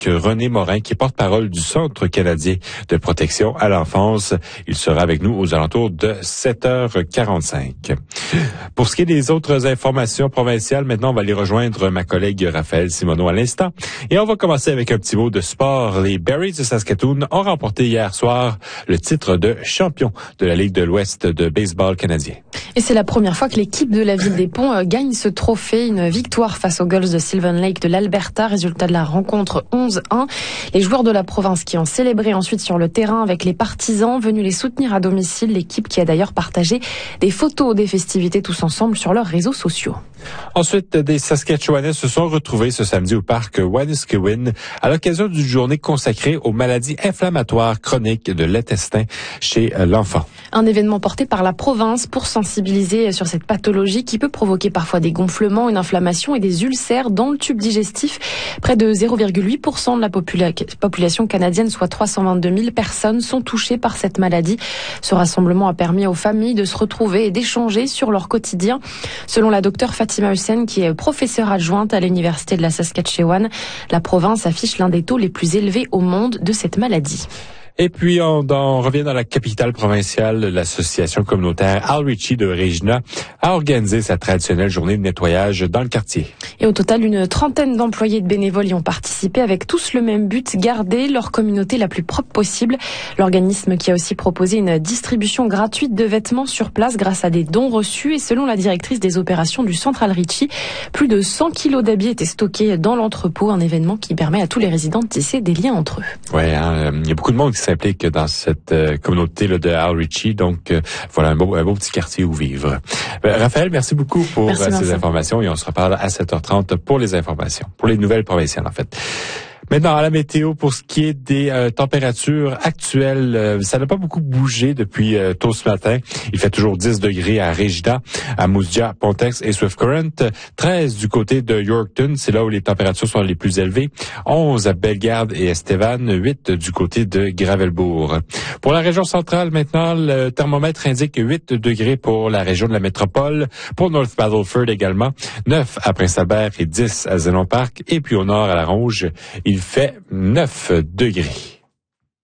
René Morin, qui est porte-parole du Centre canadien de protection à l'enfance. Il sera avec nous aux alentours de 7h45. Pour ce qui est des autres informations provinciales, maintenant, on va aller rejoindre ma collègue Raphaël Simoneau à l'instant. Et on va commencer avec un petit mot de sport. Les Berries de Saskatoon ont remporté hier soir le titre de champion de la Ligue de l'Ouest de baseball canadien. Et c'est la première fois que l'équipe de la Ville des Ponts gagne ce trophée. Une victoire face aux Gulls de Sylvan Lake de l'Alberta. Résultat de la rencontre 11-1. Les joueurs de la province qui ont célébré ensuite sur le terrain avec les partisans venus les soutenir à domicile. L'équipe qui a d'ailleurs partagé des photos des festivités tous ensemble sur leurs réseaux sociaux. Ensuite, des Saskatchewanais se sont retrouvés ce samedi au parc Waniskiwin à l'occasion d'une journée consacrée aux maladies inflammatoires chroniques de l'intestin chez l'enfant. Un événement porté par la province pour sensibiliser sur cette pathologie qui peut provoquer parfois des gonflements, une inflammation et des ulcères dans le tube digestif. Près de 0,8% de la population canadienne, soit 322 000 personnes, sont touchées par cette maladie. Ce rassemblement a permis aux familles de se retrouver et d'échanger sur leur quotidien. Selon la docteure Fatima Hussein, qui est professeure adjointe à l'Université de la Saskatchewan, la province affiche l'un des taux les plus élevés au monde de cette maladie. Et puis, on revient dans la capitale provinciale. L'association communautaire Al Ritchie de Regina a organisé sa traditionnelle journée de nettoyage dans le quartier. Et au total, une trentaine d'employés de bénévoles y ont participé avec tous le même but, garder leur communauté la plus propre possible. L'organisme qui a aussi proposé une distribution gratuite de vêtements sur place grâce à des dons reçus. Et selon la directrice des opérations du centre Al Ritchie, plus de 100 kilos d'habits étaient stockés dans l'entrepôt. Un événement qui permet à tous les résidents de tisser des liens entre eux. Ouais, il y a beaucoup de monde qui s'implique dans cette communauté là de Al Ritchie. Donc, voilà un beau petit quartier où vivre. Raphaël, merci beaucoup pour ces informations et on se reparle à 7h30 pour les informations, pour les nouvelles provinciales en fait. Maintenant, à la météo, pour ce qui est des températures actuelles, ça n'a pas beaucoup bougé depuis tôt ce matin. Il fait toujours 10 degrés à Regina, à Moose Jaw, Pontex et Swift Current. 13 du côté de Yorkton, c'est là où les températures sont les plus élevées. 11 à Bellegarde et Estevan, 8 du côté de Gravelbourg. Pour la région centrale, maintenant, le thermomètre indique 8 degrés pour la région de la métropole. Pour North Battleford également, 9 à Prince-Albert et 10 à Zénon Park. Et puis au nord, à La Ronge, il fait 9 degrés.